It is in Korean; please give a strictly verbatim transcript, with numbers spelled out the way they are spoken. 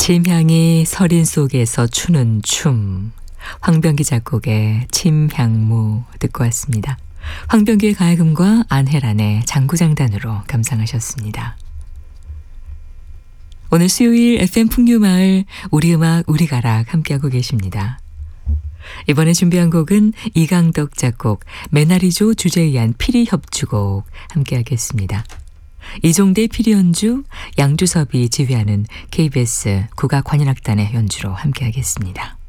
침향이 서린 속에서 추는 춤. 황병기 작곡의 침향무 듣고 왔습니다. 황병기의 가야금과 안혜란의 장구장단으로 감상하셨습니다. 오늘 수요일 에프엠 풍류마을 우리음악 우리가락 함께하고 계십니다. 이번에 준비한 곡은 이강덕 작곡 메나리조 주제의한 피리협주곡 함께하겠습니다. 이종대 피리연주, 양주섭이 지휘하는 케이비에스 국악관현악단의 연주로 함께하겠습니다.